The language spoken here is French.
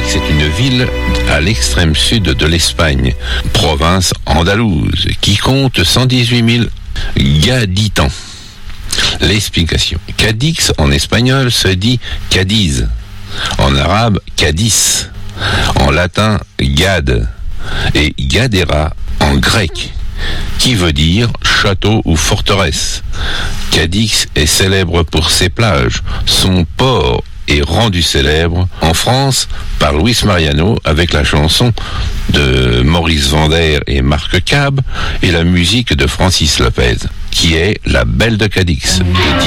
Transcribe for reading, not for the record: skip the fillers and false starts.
est une ville à l'extrême sud de l'Espagne, province andalouse, qui compte 118 000 gaditans. L'explication. Cadix en espagnol se dit Cadiz, en arabe Cadiz, en latin Gade et Gadera en grec, qui veut dire château ou forteresse. Cadix est célèbre pour ses plages, son port est rendu célèbre en France par Luis Mariano avec la chanson de Maurice Vander et Marc Cab et la musique de Francis Lopez, qui est La Belle de Cadix.